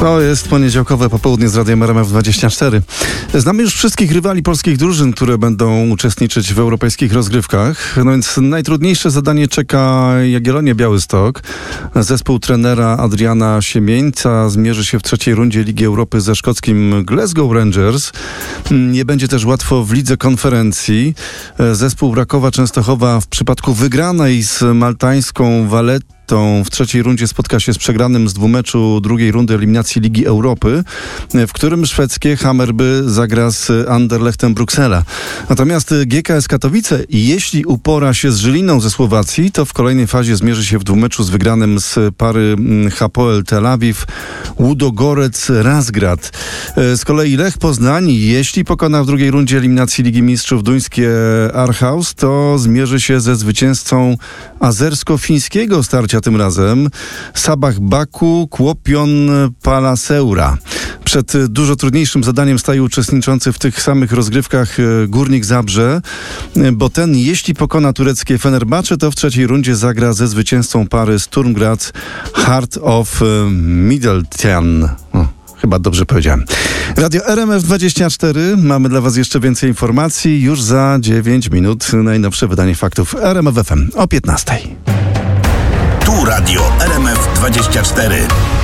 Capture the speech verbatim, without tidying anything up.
To jest poniedziałkowe popołudnie z Radiem R M F dwadzieścia cztery. Znamy już wszystkich rywali polskich drużyn, które będą uczestniczyć w europejskich rozgrywkach. No więc najtrudniejsze zadanie czeka Jagiellonię Białystok. Zespół trenera Adriana Siemieńca zmierzy się w trzeciej rundzie Ligi Europy ze szkockim Glasgow Rangers. Nie będzie też łatwo w Lidze Konferencji. Zespół Rakowa Częstochowa w przypadku wygranej z maltańską Vallettą w trzeciej rundzie spotka się z przegranym z dwumeczu drugiej rundy eliminacji Ligi Europy, w którym szwedzkie Hammarby zagra z Anderlechtem Bruksela. Natomiast G K S Katowice, jeśli upora się z Żyliną ze Słowacji, to w kolejnej fazie zmierzy się w dwumeczu z wygranym z pary Hapoel Tel Awiw Łudogorec Razgrad. Z kolei Lech Poznań, jeśli pokona w drugiej rundzie eliminacji Ligi Mistrzów duńskie Aarhus, to zmierzy się ze zwycięzcą azersko-fińskiego starcia tym razem Sabah Baku Kłopion Palaseura. Przed dużo trudniejszym zadaniem staje uczestniczący w tych samych rozgrywkach Górnik Zabrze, bo ten, jeśli pokona tureckie Fenerbahce, to w trzeciej rundzie zagra ze zwycięzcą pary Sturm Graz Heart of Middletown. O, chyba dobrze powiedziałem. Radio R M F dwadzieścia cztery. Mamy dla Was jeszcze więcej informacji. Już za dziewięć minut najnowsze wydanie faktów R M F F M o piętnastej. Tu Radio R M F dwadzieścia cztery.